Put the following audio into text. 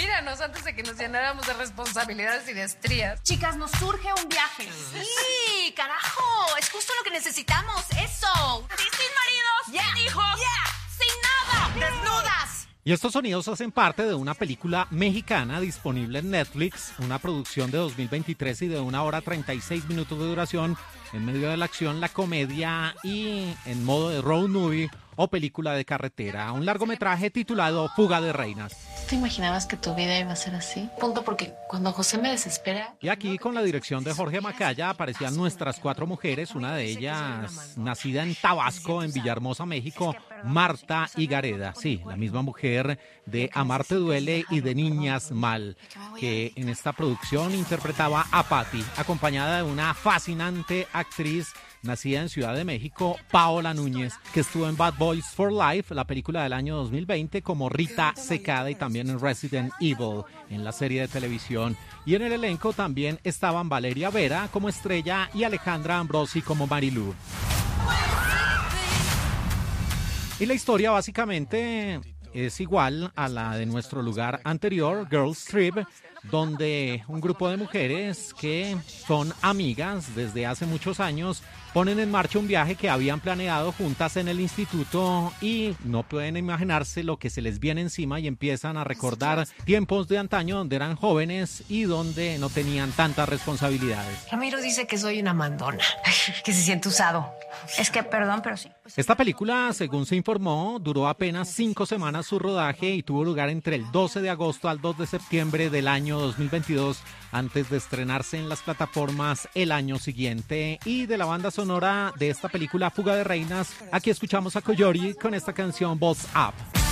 míranos antes de que nos llenáramos de responsabilidades y de estrías. Chicas, nos surge un viaje. Sí, carajo, es justo lo que necesitamos, eso. ¿Y sin maridos? ¿Sin hijos? ¡Sin nada! ¡Desnudas! Y estos sonidos hacen parte de una película mexicana disponible en Netflix, una producción de 2023 y de 1 hora 36 minutos de duración, en medio de la acción, la comedia y en modo de road movie o película de carretera, un largometraje titulado Fuga de Reinas. ¿Te imaginabas que tu vida iba a ser así? Punto, porque cuando José me desespera... Y aquí, con la dirección de Jorge Macaya, aparecían nuestras 4 mujeres, una de ellas nacida en Tabasco, en Villahermosa, México, Marta Higareda. Sí, la misma mujer de Amarte Duele y de Niñas Mal, que en esta producción interpretaba a Patty, acompañada de una fascinante actriz nacida en Ciudad de México, Paola Núñez, que estuvo en Bad Boys for Life, la película del año 2020, como Rita Secada, y también en Resident Evil, en la serie de televisión. Y en el elenco también estaban Valeria Vera como Estrella y Alejandra Ambrosi como Marilú. Y la historia básicamente es igual a la de nuestro lugar anterior, Girls Trip, donde un grupo de mujeres que son amigas desde hace muchos años ponen en marcha un viaje que habían planeado juntas en el instituto y no pueden imaginarse lo que se les viene encima y empiezan a recordar tiempos de antaño donde eran jóvenes y donde no tenían tantas responsabilidades. Ramiro dice que soy una mandona, que se siente usado. Es que, perdón, pero sí. Esta película, según se informó, duró apenas 5 semanas su rodaje y tuvo lugar entre el 12 de agosto al 2 de septiembre del año 2022, antes de estrenarse en las plataformas el año siguiente. Y de la banda sonora de esta película, Fuga de Reinas, aquí escuchamos a Coyote con esta canción Balls Up.